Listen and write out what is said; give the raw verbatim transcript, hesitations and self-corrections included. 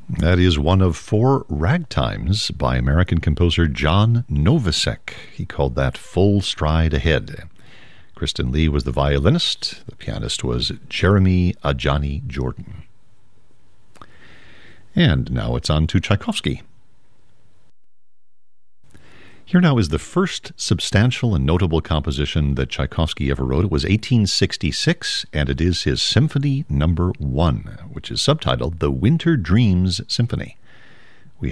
That is one of four ragtimes by American composer John Novosek. He called that Full Stride Ahead. Kristen Lee was the violinist. The pianist was Jeremy Ajani Jordan. And now it's on to Tchaikovsky. Here now is the first substantial and notable composition that Tchaikovsky ever wrote. It was eighteen sixty-six, and it is his Symphony Number One, which is subtitled The Winter Dreams Symphony.